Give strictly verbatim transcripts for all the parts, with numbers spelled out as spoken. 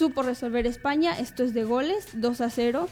supo resolver España, esto es de goles, dos a cero.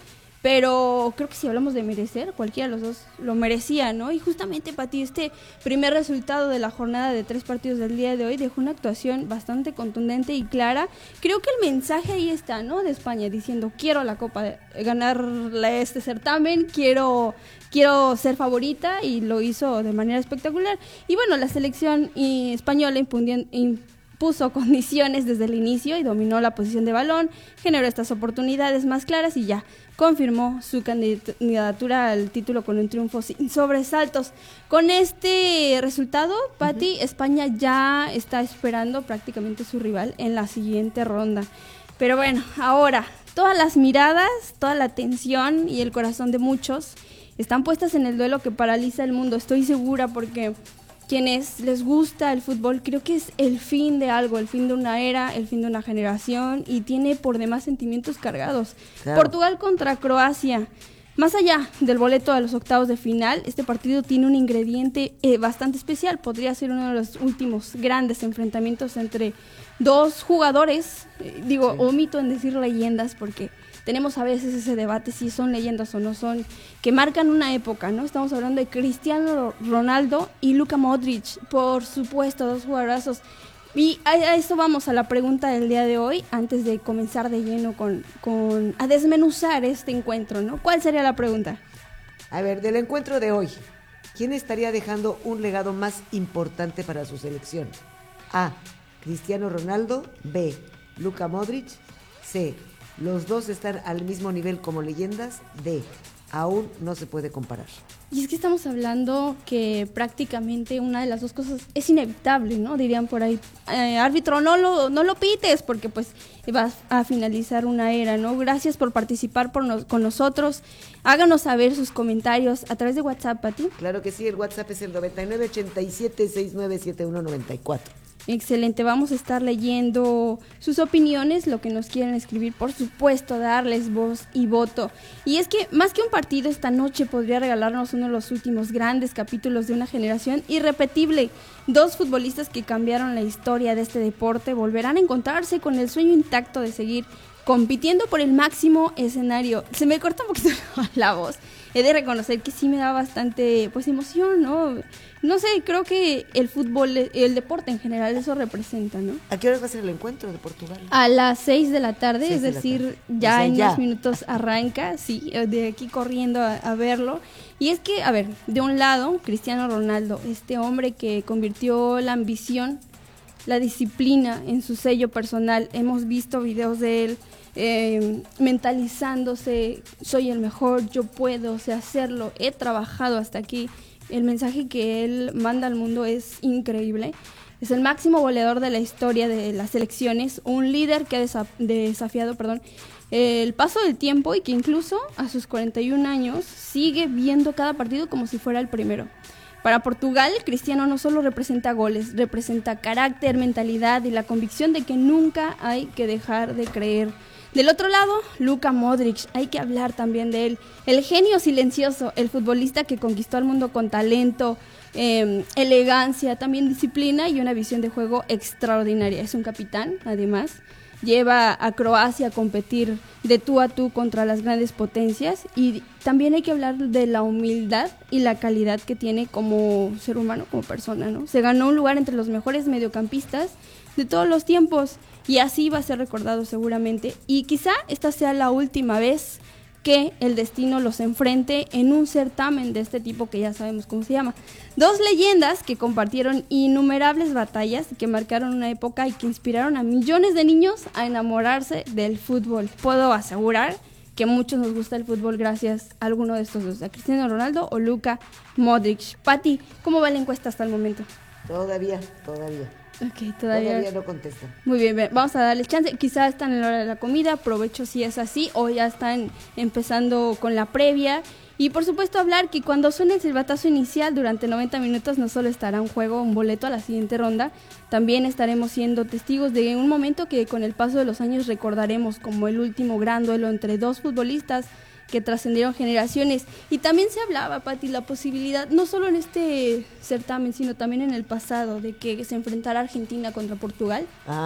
Pero creo que si hablamos de merecer, cualquiera de los dos lo merecía, ¿no? Y justamente, Pati, este primer resultado de la jornada de tres partidos del día de hoy dejó una actuación bastante contundente y clara. Creo que el mensaje ahí está, ¿no? De España, diciendo, quiero la Copa, de, ganar este certamen, quiero, quiero ser favorita, y lo hizo de manera espectacular. Y bueno, la selección española impundiendo... puso condiciones desde el inicio y dominó la posición de balón, generó estas oportunidades más claras y ya confirmó su candidatura al título con un triunfo sin sobresaltos. Con este resultado, Pati, uh-huh. España ya está esperando prácticamente su rival en la siguiente ronda. Pero bueno, ahora todas las miradas, toda la atención y el corazón de muchos están puestas en el duelo que paraliza el mundo, estoy segura, porque quienes les gusta el fútbol, creo que es el fin de algo, el fin de una era, el fin de una generación, y tiene por demás sentimientos cargados. Claro. Portugal contra Croacia. Más allá del boleto a los octavos de final, este partido tiene un ingrediente eh, bastante especial. Podría ser uno de los últimos grandes enfrentamientos entre dos jugadores, eh, digo, sí. omito en decir leyendas, porque tenemos a veces ese debate si son leyendas o no son, que marcan una época, ¿no? Estamos hablando de Cristiano Ronaldo y Luka Modric, por supuesto, dos jugadorazos. Y a, a eso vamos, a la pregunta del día de hoy, antes de comenzar de lleno con, con a desmenuzar este encuentro, ¿no? ¿Cuál sería la pregunta? A ver, del encuentro de hoy, ¿quién estaría dejando un legado más importante para su selección? A. Cristiano Ronaldo. B. Luka Modric. C. Los dos están al mismo nivel como leyendas. D. Aún no se puede comparar. Y es que estamos hablando que prácticamente una de las dos cosas es inevitable, ¿no? Dirían por ahí, eh, árbitro, no lo, no lo pites, porque pues vas a finalizar una era, ¿no? Gracias por participar por nos, con nosotros. Háganos saber sus comentarios a través de WhatsApp, Pati. Claro que sí, el WhatsApp es el noventa y nueve ochenta y siete sesenta y nueve setenta y uno noventa y cuatro. Excelente, vamos a estar leyendo sus opiniones, lo que nos quieran escribir, por supuesto, darles voz y voto. Y es que más que un partido, esta noche podría regalarnos uno de los últimos grandes capítulos de una generación irrepetible. Dos futbolistas que cambiaron la historia de este deporte volverán a encontrarse con el sueño intacto de seguir compitiendo por el máximo escenario. Se me corta un poquito la voz. He de reconocer que sí me da bastante, pues, emoción, ¿no? No sé, creo que el fútbol, el deporte en general, eso representa, ¿no? ¿A qué horas va a ser el encuentro de Portugal? A las seis de la tarde, seis es decir, tarde. ya o sea, en ya. unos minutos arranca, sí, de aquí corriendo a, a verlo. Y es que, a ver, de un lado, Cristiano Ronaldo, este hombre que convirtió la ambición, la disciplina en su sello personal. Hemos visto videos de él eh, mentalizándose, soy el mejor, yo puedo, sé hacerlo, he trabajado hasta aquí. El mensaje que él manda al mundo es increíble. Es el máximo goleador de la historia de las selecciones, un líder que ha desa- desafiado perdón, el paso del tiempo y que incluso a sus cuarenta y un años sigue viendo cada partido como si fuera el primero. Para Portugal, Cristiano no solo representa goles, representa carácter, mentalidad y la convicción de que nunca hay que dejar de creer. Del otro lado, Luka Modric, hay que hablar también de él. El genio silencioso, el futbolista que conquistó al mundo con talento, eh, elegancia, también disciplina y una visión de juego extraordinaria. Es un capitán, además. Lleva a Croacia a competir de tú a tú contra las grandes potencias, y también hay que hablar de la humildad y la calidad que tiene como ser humano, como persona, ¿no? Se ganó un lugar entre los mejores mediocampistas de todos los tiempos y así va a ser recordado seguramente, y quizá esta sea la última vez que el destino los enfrente en un certamen de este tipo que ya sabemos cómo se llama. Dos leyendas que compartieron innumerables batallas, que marcaron una época y que inspiraron a millones de niños a enamorarse del fútbol. Puedo asegurar que a muchos nos gusta el fútbol gracias a alguno de estos dos, a Cristiano Ronaldo o Luka Modric. Pati, ¿cómo va la encuesta hasta el momento? Todavía, todavía. Ok, todavía. Todavía no contestan. Muy bien, bien, vamos a darles chance. Quizá están en la hora de la comida, aprovecho si es así, o ya están empezando con la previa. Y por supuesto hablar que cuando suene el silbatazo inicial durante noventa minutos no solo estará en juego un boleto a la siguiente ronda, también estaremos siendo testigos de un momento que con el paso de los años recordaremos como el último gran duelo entre dos futbolistas que trascendieron generaciones. Y también se hablaba, Pati, la posibilidad, no solo en este certamen, sino también en el pasado, de que se enfrentara Argentina contra Portugal. Ajá.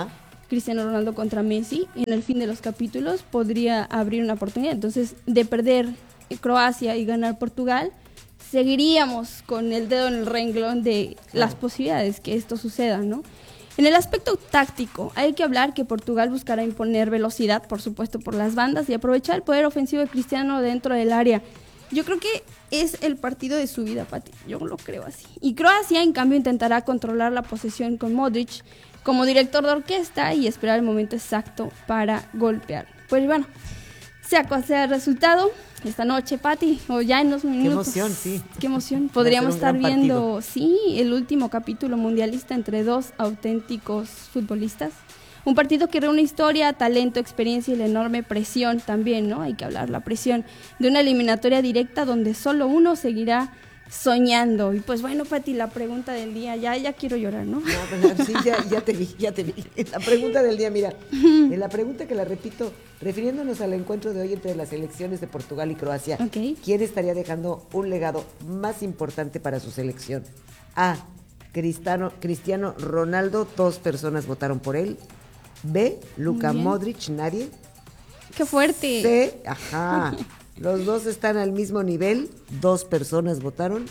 Cristiano Ronaldo contra Messi, en el fin de los capítulos podría abrir una oportunidad. Entonces, de perder Croacia y ganar Portugal, seguiríamos con el dedo en el renglón de las posibilidades que esto suceda, ¿no? En el aspecto táctico, hay que hablar que Portugal buscará imponer velocidad, por supuesto, por las bandas y aprovechar el poder ofensivo de Cristiano dentro del área. Yo creo que es el partido de su vida, Pati. Yo lo creo así. Y Croacia, en cambio, intentará controlar la posesión con Modric como director de orquesta y esperar el momento exacto para golpear. Pues bueno, sea cual sea el resultado, esta noche, Pati, o ya en unos minutos. Qué emoción, sí. Qué emoción. Podríamos estar viendo, sí, el último capítulo mundialista entre dos auténticos futbolistas. Un partido que reúne historia, talento, experiencia y la enorme presión también, ¿no? Hay que hablar, la presión de una eliminatoria directa donde solo uno seguirá soñando. Y pues bueno, Pati, la pregunta del día, ya, ya quiero llorar, ¿no? No, pero sí, ya, ya te vi, ya te vi. La pregunta del día, mira, en la pregunta que la repito, refiriéndonos al encuentro de hoy entre las selecciones de Portugal y Croacia, Okay. ¿Quién estaría dejando un legado más importante para su selección? A. Cristiano, Cristiano Ronaldo, dos personas votaron por él. B. Luka Modric, nadie. ¡Qué fuerte! C. Ajá. Los dos están al mismo nivel, dos personas votaron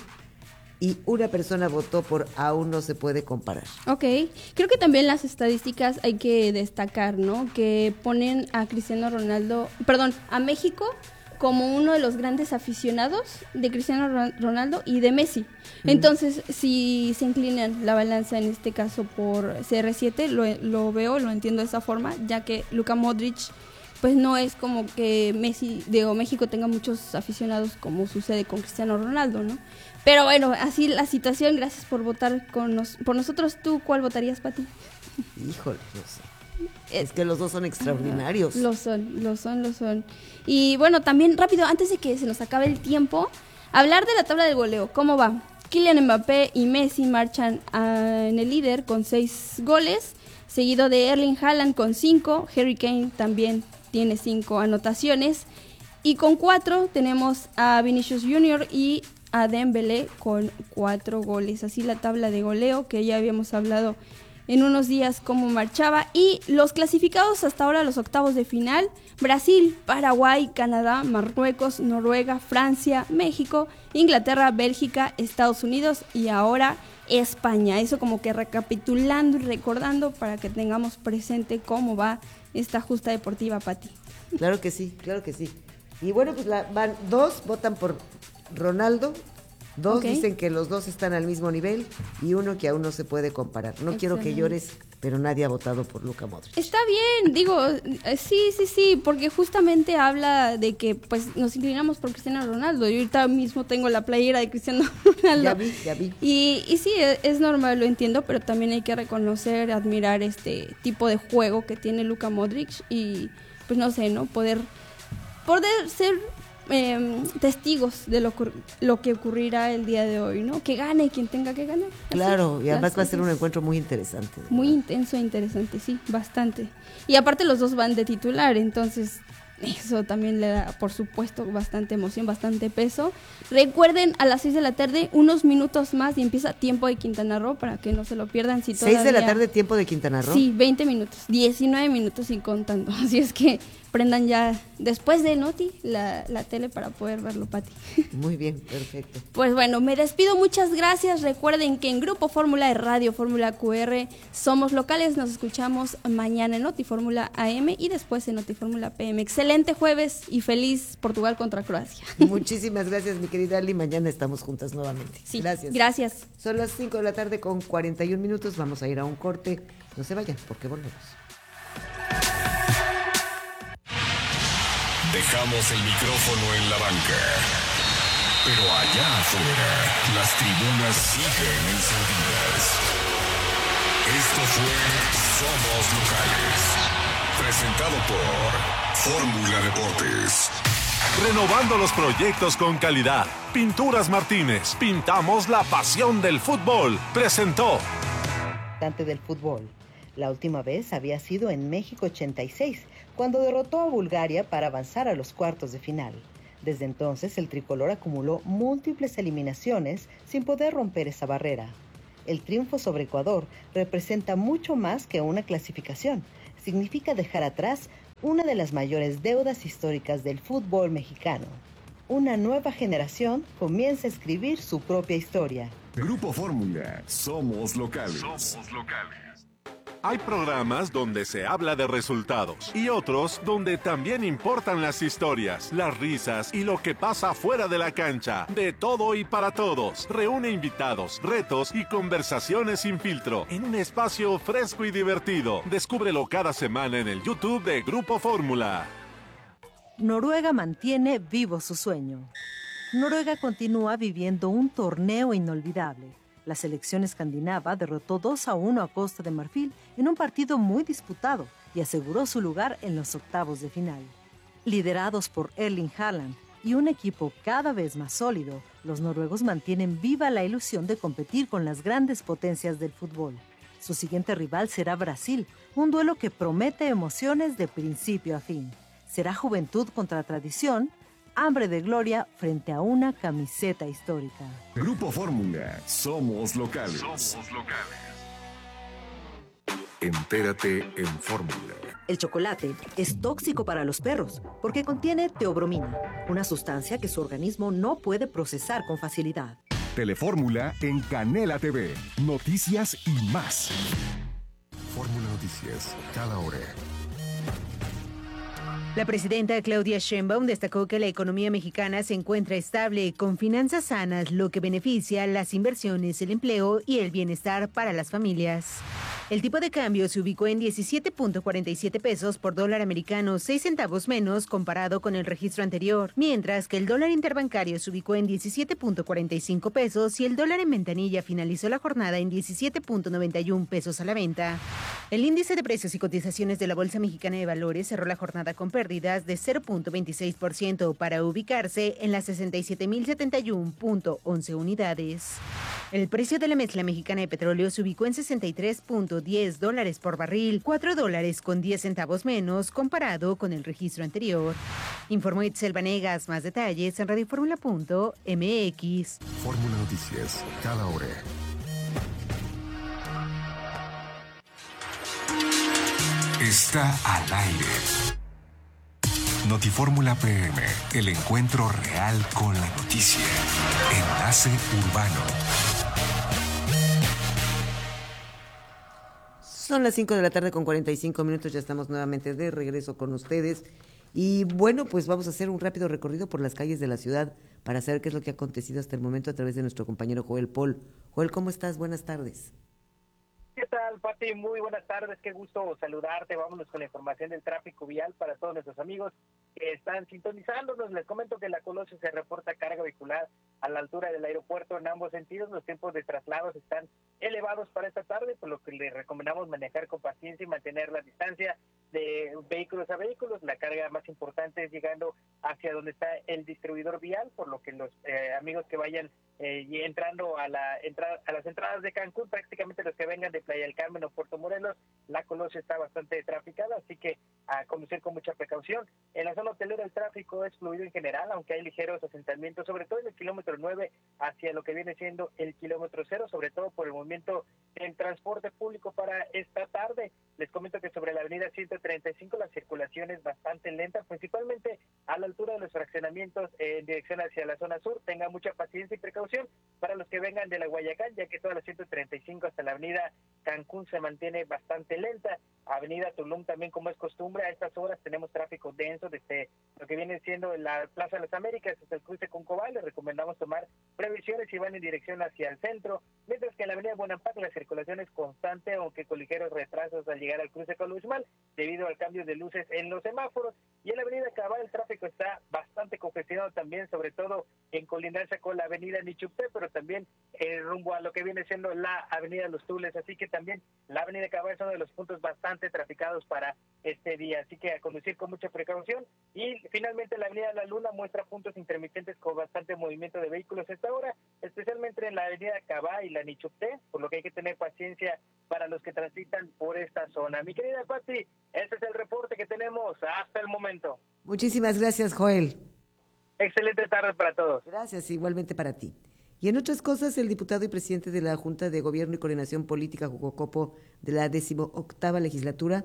y una persona votó por aún no se puede comparar. Ok, creo que también las estadísticas hay que destacar, ¿no? Que ponen a Cristiano Ronaldo, perdón, a México como uno de los grandes aficionados de Cristiano Ronaldo y de Messi. Entonces, mm. si se inclinan la balanza en este caso por C R siete, lo, lo veo, lo entiendo de esa forma, ya que Luka Modric pues no es como que Messi, digo, México tenga muchos aficionados como sucede con Cristiano Ronaldo, ¿no? Pero bueno, así la situación, gracias por votar con nos, por nosotros. ¿Tú cuál votarías, Pati? Híjole, no sé. Es que los dos son extraordinarios. Lo son, lo son, lo son. Y bueno, también rápido, antes de que se nos acabe el tiempo, hablar de la tabla del goleo. ¿Cómo va? Kylian Mbappé y Messi marchan a, en el líder con seis goles, seguido de Erling Haaland con cinco, Harry Kane también tiene cinco anotaciones, y con cuatro tenemos a Vinicius Junior y a Dembélé con cuatro goles. Así la tabla de goleo que ya habíamos hablado en unos días cómo marchaba. Y los clasificados hasta ahora a los octavos de final: Brasil, Paraguay, Canadá, Marruecos, Noruega, Francia, México, Inglaterra, Bélgica, Estados Unidos y ahora España. Eso como que recapitulando y recordando para que tengamos presente cómo va esta justa deportiva, Pati. Claro que sí, claro que sí. Y bueno, pues la, van dos votan por Ronaldo, dos okay. dicen que los dos están al mismo nivel y uno que aún no se puede comparar. No Excelente. Quiero que llores, pero nadie ha votado por Luka Modric. Está bien, digo, sí, sí, sí, porque justamente habla de que pues nos inclinamos por Cristiano Ronaldo. Yo ahorita mismo tengo la playera de Cristiano Ronaldo. Ya vi, ya vi. Y, y sí, es normal, lo entiendo, pero también hay que reconocer, admirar este tipo de juego que tiene Luka Modric y pues no sé, ¿no? Poder, poder ser Eh, testigos de lo, lo que ocurrirá el día de hoy, ¿no? Que gane quien tenga que ganar. Así, claro, y además va a ser un encuentro muy interesante. Muy intenso e interesante, sí, bastante. Y aparte los dos van de titular, entonces eso también le da, por supuesto, bastante emoción, bastante peso. Recuerden, a las seis de la tarde, unos minutos más y empieza Tiempo de Quintana Roo, para que no se lo pierdan. Si todavía... ¿seis de la tarde, Tiempo de Quintana Roo? Sí, veinte minutos, diecinueve minutos y contando. Así es que prendan ya, después de Noti, la, la tele para poder verlo, Pati. Muy bien, perfecto. Pues bueno, me despido, muchas gracias. Recuerden que en Grupo Fórmula de Radio Fórmula Q R somos locales, nos escuchamos mañana en Noti Fórmula A M y después en Noti Fórmula P M. Excelente jueves y feliz Portugal contra Croacia. Muchísimas gracias, mi querida Ali. Mañana estamos juntas nuevamente. Sí, gracias. Gracias. Son las cinco de la tarde con cuarenta y un minutos. Vamos a ir a un corte. No se vayan, porque volvemos. Dejamos el micrófono en la banca, pero allá afuera las tribunas siguen encendidas. Esto fue Somos Locales, presentado por Fórmula Deportes. Renovando los proyectos con calidad. Pinturas Martínez, pintamos la pasión del fútbol. Presentó. Del fútbol. La última vez había sido en México ochenta y seis, cuando derrotó a Bulgaria para avanzar a los cuartos de final. Desde entonces, el tricolor acumuló múltiples eliminaciones sin poder romper esa barrera. El triunfo sobre Ecuador representa mucho más que una clasificación. significa dejar atrás una de las mayores deudas históricas del fútbol mexicano. Una nueva generación comienza a escribir su propia historia. Grupo Fórmula, somos locales. Somos locales. Hay programas donde se habla de resultados y otros donde también importan las historias, las risas y lo que pasa fuera de la cancha. De todo y para todos. Reúne invitados, retos y conversaciones sin filtro en un espacio fresco y divertido. Descúbrelo cada semana en el YouTube de Grupo Fórmula. Noruega mantiene vivo su sueño. Noruega continúa viviendo un torneo inolvidable. La selección escandinava derrotó dos a uno a Costa de Marfil en un partido muy disputado y aseguró su lugar en los octavos de final. Liderados por Erling Haaland y un equipo cada vez más sólido, los noruegos mantienen viva la ilusión de competir con las grandes potencias del fútbol. Su siguiente rival será Brasil, un duelo que promete emociones de principio a fin. Será juventud contra tradición, hambre de gloria frente a una camiseta histórica. Grupo Fórmula, somos locales. Somos locales. Entérate en Fórmula. El chocolate es tóxico para los perros porque contiene teobromina, una sustancia que su organismo no puede procesar con facilidad. Telefórmula en Canela T V. Noticias y más. Fórmula Noticias, cada hora. La presidenta Claudia Sheinbaum destacó que la economía mexicana se encuentra estable, con finanzas sanas, lo que beneficia las inversiones, el empleo y el bienestar para las familias. El tipo de cambio se ubicó en diecisiete punto cuarenta y siete pesos por dólar americano, seis centavos menos comparado con el registro anterior, mientras que el dólar interbancario se ubicó en diecisiete punto cuarenta y cinco pesos y el dólar en ventanilla finalizó la jornada en diecisiete punto noventa y uno pesos a la venta. El índice de precios y cotizaciones de la Bolsa Mexicana de Valores cerró la jornada con pérdidas de cero punto veintiséis por ciento para ubicarse en las sesenta y siete mil setenta y uno punto once unidades. El precio de la mezcla mexicana de petróleo se ubicó en sesenta y tres punto diez dólares por barril, cuatro dólares con diez centavos menos comparado con el registro anterior. Informó Itzel Vanegas. Más detalles en radioformula punto m x. Fórmula Noticias, cada hora. Está al aire. Notifórmula P M, el encuentro real con la noticia. Enlace Urbano. Son las cinco de la tarde con cuarenta y cinco minutos, ya estamos nuevamente de regreso con ustedes. Y bueno, pues vamos a hacer un rápido recorrido por las calles de la ciudad para saber qué es lo que ha acontecido hasta el momento a través de nuestro compañero Joel Paul. Joel, ¿cómo estás? Buenas tardes. ¿Qué tal, Pati? Muy buenas tardes, qué gusto saludarte. Vámonos con la información del tráfico vial para todos nuestros amigos que están sintonizándonos. Les comento que en la Colosio se reporta carga vehicular a la altura del aeropuerto en ambos sentidos. Los tiempos de traslados están elevados para esta tarde, por lo que les recomendamos manejar con paciencia y mantener la distancia de vehículos a vehículos. La carga más importante es llegando hacia donde está el distribuidor vial, por lo que los eh, amigos que vayan eh, y entrando a la entrada a las entradas de Cancún, prácticamente los que vengan de Playa del Carmen o Puerto Morelos, la Colosio está bastante traficada, así que a conducir con mucha precaución. En la zona hotelera el tráfico es fluido en general, aunque hay ligeros asentamientos, sobre todo en el kilómetro nueve hacia lo que viene siendo el kilómetro cero, sobre todo por el movimiento en transporte público para esta tarde. Les comento que sobre la avenida ciento treinta y cinco la circulación es bastante lenta, principalmente a la altura de los fraccionamientos en dirección hacia la zona sur. Tengan mucha paciencia y precaución para los que vengan de la Guayacán, ya que toda la ciento treinta y cinco hasta la avenida Cancún se mantiene bastante lenta. Avenida Tulum también, como es costumbre, a estas horas tenemos tráfico denso desde lo que viene siendo la Plaza de las Américas hasta el cruce con Cobal. Les recomendamos tomar previsiones si van en dirección hacia el centro, mientras que en la avenida Bonampak la circulación es constante, aunque con ligeros retrasos al llegar al cruce con Uxmal, debido al cambio de luces en los semáforos. Y en la avenida Cabal el tráfico está bastante congestionado también, sobre todo en colindancia con la avenida Nichupté, pero también eh, rumbo a lo que viene siendo la avenida Los Tules, así que también la avenida Cabal es uno de los puntos bastante traficados para este día, así que a conducir con mucha precaución. Y finalmente la avenida La Luna muestra puntos intermitentes con bastante movimiento de vehículos a esta hora, especialmente en la avenida Cabal y la Nichupté, por lo que hay que tener paciencia para los que transitan por esta zona. Mi querida Pati, este es el reporte que tenemos hasta el momento. Muchísimas gracias, Joel. Excelente tarde para todos. Gracias, igualmente para ti. Y en otras cosas, el diputado y presidente de la Junta de Gobierno y Coordinación Política, Jucocopo, de la decimoctava legislatura,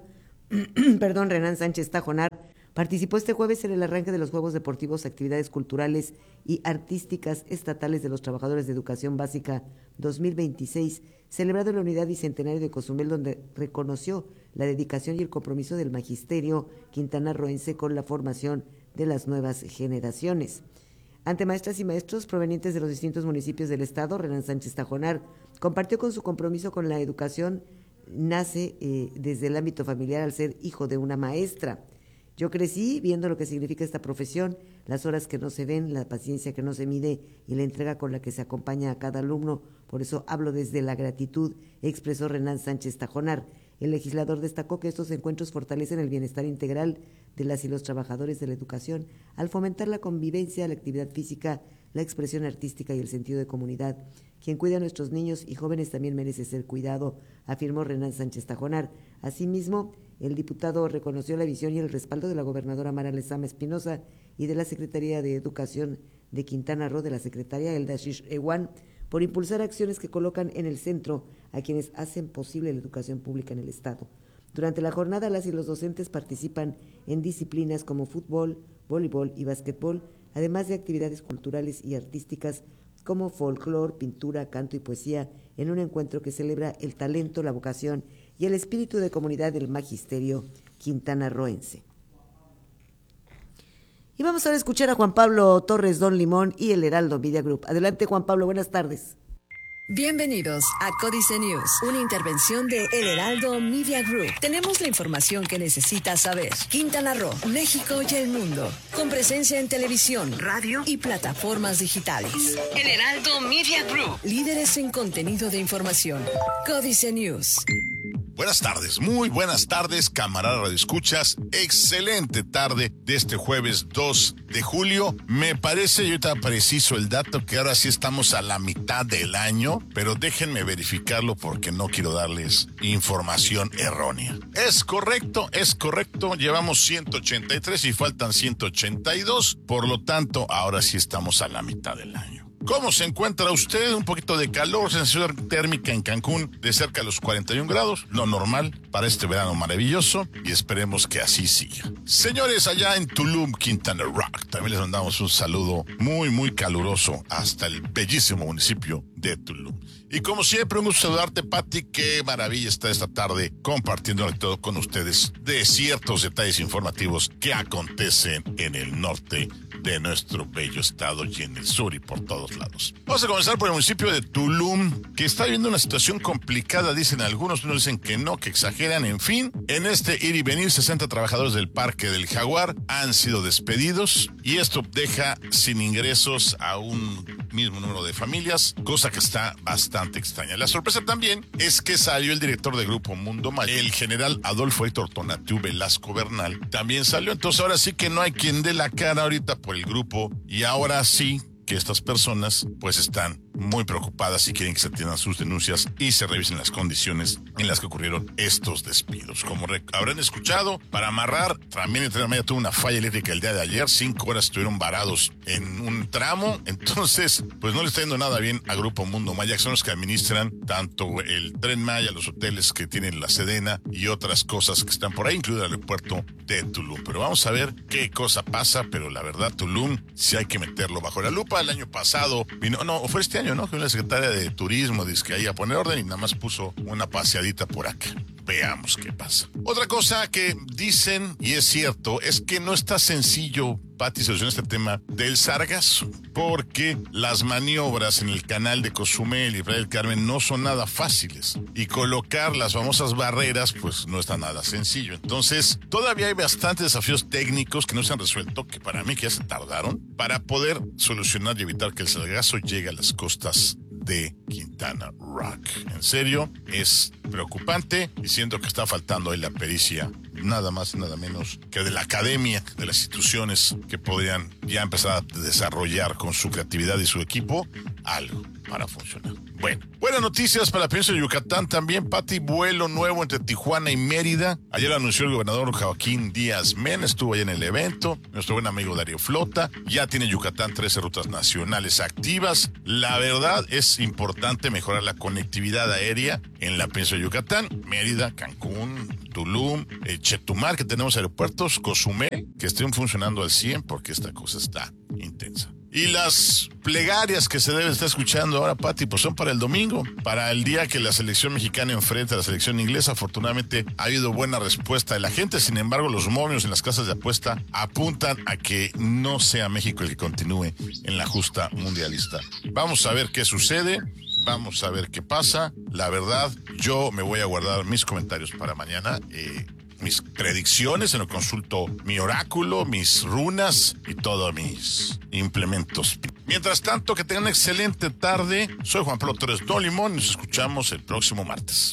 perdón, Renan Sánchez Tajonar, participó este jueves en el arranque de los Juegos Deportivos, Actividades Culturales y Artísticas Estatales de los Trabajadores de Educación Básica dos mil veintiséis, celebrado en la Unidad Bicentenario de Cozumel, donde reconoció la dedicación y el compromiso del magisterio quintanarroense con la formación de las nuevas generaciones. Ante maestras y maestros provenientes de los distintos municipios del estado, Renan Sánchez Tajonar compartió con su compromiso con la educación, nace eh, desde el ámbito familiar al ser hijo de una maestra. Yo crecí viendo lo que significa esta profesión, las horas que no se ven, la paciencia que no se mide y la entrega con la que se acompaña a cada alumno. Por eso hablo desde la gratitud, expresó Renan Sánchez Tajonar. El legislador destacó que estos encuentros fortalecen el bienestar integral de las y los trabajadores de la educación al fomentar la convivencia, la actividad física, la expresión artística y el sentido de comunidad. Quien cuida a nuestros niños y jóvenes también merece ser cuidado, afirmó Renan Sánchez Tajonar. Asimismo, el diputado reconoció la visión y el respaldo de la gobernadora Mara Lezama Espinosa y de la Secretaría de Educación de Quintana Roo, de la secretaria Elda Shish Ewan, por impulsar acciones que colocan en el centro a quienes hacen posible la educación pública en el Estado. Durante la jornada, las y los docentes participan en disciplinas como fútbol, voleibol y básquetbol, además de actividades culturales y artísticas como folclor, pintura, canto y poesía, en un encuentro que celebra el talento, la vocación y el espíritu de comunidad del magisterio quintanarroense. Y vamos ahora a escuchar a Juan Pablo Torres Don Limón y el Heraldo Media Group. Adelante, Juan Pablo, buenas tardes. Bienvenidos a Códice News, una intervención de El Heraldo Media Group. Tenemos la información que necesitas saber. Quintana Roo, México y el mundo, con presencia en televisión, radio y plataformas digitales. El Heraldo Media Group, líderes en contenido de información. Códice News. Buenas tardes, muy buenas tardes, camaradas radioescuchas. Excelente tarde de este jueves dos de julio. Me parece, yo ahorita preciso el dato, que ahora sí estamos a la mitad del año, pero déjenme verificarlo porque no quiero darles información errónea. Es correcto, es correcto, llevamos ciento ochenta y tres y faltan ciento ochenta y dos, por lo tanto, ahora sí estamos a la mitad del año. ¿Cómo se encuentra usted? Un poquito de calor, sensación térmica en Cancún de cerca de los cuarenta y un grados, lo normal para este verano maravilloso, y esperemos que así siga. Señores, allá en Tulum, Quintana Roo, también les mandamos un saludo muy, muy caluroso hasta el bellísimo municipio de Tulum. Y como siempre, un gusto saludarte, Pati. Qué maravilla está esta tarde compartiendo todo con ustedes de ciertos detalles informativos que acontecen en el norte de nuestro bello estado y en el sur y por todos lados. Vamos a comenzar por el municipio de Tulum, que está viviendo una situación complicada, dicen algunos, unos dicen que no, que exageran. En fin, en este ir y venir, sesenta trabajadores del Parque del Jaguar han sido despedidos y esto deja sin ingresos a un mismo número de familias, cosa que está bastante extraña. La sorpresa también es que salió el director de Grupo Mundo Maya, el general Adolfo Héctor Tonatiuh Velasco Bernal, también salió. Entonces ahora sí que no hay quien dé la cara ahorita por el grupo, y ahora sí que estas personas pues están muy preocupadas y quieren que se atiendan sus denuncias y se revisen las condiciones en las que ocurrieron estos despidos. Como habrán escuchado, para amarrar, también el Tren Maya tuvo una falla eléctrica el día de ayer, cinco horas estuvieron varados en un tramo, entonces pues no le está yendo nada bien a Grupo Mundo Maya, que son los que administran tanto el Tren Maya, los hoteles que tienen la Sedena y otras cosas que están por ahí, incluido el aeropuerto de Tulum. Pero vamos a ver qué cosa pasa, pero la verdad Tulum sí hay que meterlo bajo la lupa. El año pasado vino, no, fue este año, ¿no? Que una secretaria de turismo dice que ahí a poner orden y nada más puso una paseadita por acá. Veamos qué pasa. Otra cosa que dicen, y es cierto, es que no está sencillo, Pati, solucionar este tema del sargazo, porque las maniobras en el canal de Cozumel y Playa del Carmen no son nada fáciles, y colocar las famosas barreras pues no está nada sencillo. Entonces todavía hay bastantes desafíos técnicos que no se han resuelto, que para mí que ya se tardaron, para poder solucionar y evitar que el sargazo llegue a las costas de Quintana Roo. En serio, es preocupante, y siento que está faltando ahí la pericia, nada más y nada menos que de la academia, de las instituciones que podrían ya empezar a desarrollar con su creatividad y su equipo algo para funcionar. Bueno, buenas noticias para la península de Yucatán también, Pati. Vuelo nuevo entre Tijuana y Mérida. Ayer anunció el gobernador Joaquín Díaz Men, estuvo ahí en el evento. Nuestro buen amigo Darío Flota. Ya tiene Yucatán trece rutas nacionales activas. La verdad es importante mejorar la conectividad aérea en la península de Yucatán. Mérida, Cancún, Tulum, eh, Chetumal, que tenemos aeropuertos, Cozumel, que estén funcionando al cien porque esta cosa está intensa. Y las plegarias que se deben estar escuchando ahora, Pati, pues son para el domingo, para el día que la selección mexicana enfrenta a la selección inglesa. Afortunadamente ha habido buena respuesta de la gente, sin embargo los momios en las casas de apuesta apuntan a que no sea México el que continúe en la justa mundialista. Vamos a ver qué sucede, vamos a ver qué pasa. La verdad, yo me voy a guardar mis comentarios para mañana, eh, mis predicciones, en lo consulto mi oráculo, mis runas y todos mis implementos. Mientras tanto, que tengan una excelente tarde. Soy Juan Pablo Torres Don Limón y nos escuchamos el próximo martes.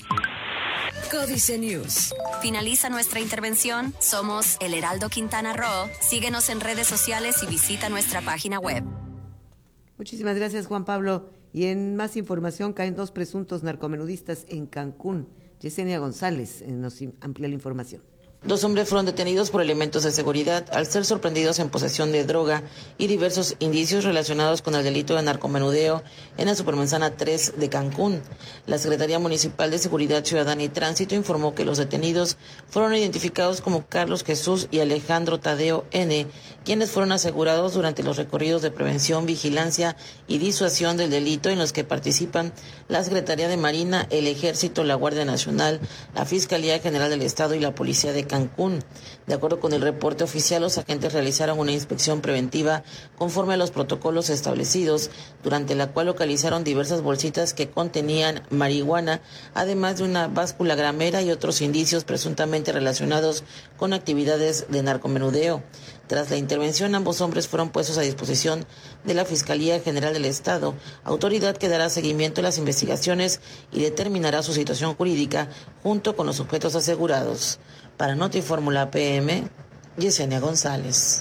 Códice News. Finaliza nuestra intervención. Somos El Heraldo Quintana Roo. Síguenos en redes sociales y visita nuestra página web. Muchísimas gracias, Juan Pablo. Y en más información, caen dos presuntos narcomenudistas en Cancún. Yesenia González nos amplía la información. Dos hombres fueron detenidos por elementos de seguridad al ser sorprendidos en posesión de droga y diversos indicios relacionados con el delito de narcomenudeo en la Supermanzana tres de Cancún. La Secretaría Municipal de Seguridad Ciudadana y Tránsito informó que los detenidos fueron identificados como Carlos Jesús y Alejandro Tadeo N., quienes fueron asegurados durante los recorridos de prevención, vigilancia y disuasión del delito en los que participan la Secretaría de Marina, el Ejército, la Guardia Nacional, la Fiscalía General del Estado y la Policía de Cancún. De acuerdo con el reporte oficial, los agentes realizaron una inspección preventiva conforme a los protocolos establecidos, durante la cual localizaron diversas bolsitas que contenían marihuana, además de una báscula gramera y otros indicios presuntamente relacionados con actividades de narcomenudeo. Tras la intervención, ambos hombres fueron puestos a disposición de la Fiscalía General del Estado, autoridad que dará seguimiento a las investigaciones y determinará su situación jurídica junto con los sujetos asegurados. Para Notifórmula P M, Yesenia González.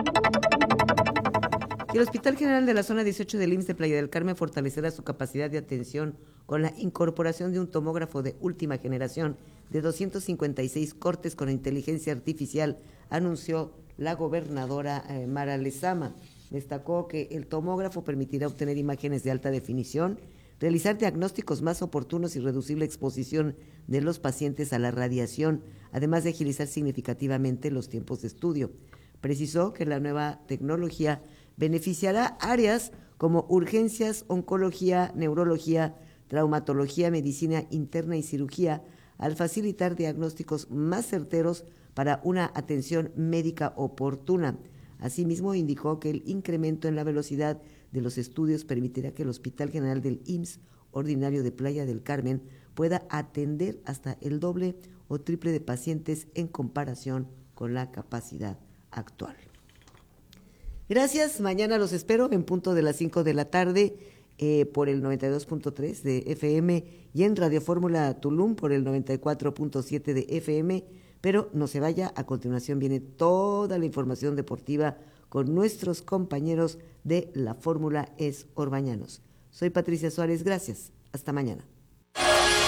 El Hospital General de la Zona dieciocho del I M S S de Playa del Carmen fortalecerá su capacidad de atención con la incorporación de un tomógrafo de última generación de doscientos cincuenta y seis cortes con inteligencia artificial, anunció la gobernadora eh, Mara Lezama. Destacó que el tomógrafo permitirá obtener imágenes de alta definición, realizar diagnósticos más oportunos y reducir la exposición de los pacientes a la radiación, además de agilizar significativamente los tiempos de estudio. Precisó que la nueva tecnología beneficiará áreas como urgencias, oncología, neurología, traumatología, medicina interna y cirugía, al facilitar diagnósticos más certeros para una atención médica oportuna. Asimismo, indicó que el incremento en la velocidad de los estudios permitirá que el Hospital General del I M S S Ordinario de Playa del Carmen pueda atender hasta el doble o triple de pacientes en comparación con la capacidad actual. Gracias, mañana los espero en punto de las cinco de la tarde eh, por el noventa y dos punto tres de F M y en Radio Fórmula Tulum por el noventa y cuatro punto siete de F M, pero no se vaya, a continuación viene toda la información deportiva con nuestros compañeros de la Fórmula Es Orbañanos. Soy Patricia Suárez, gracias, hasta mañana.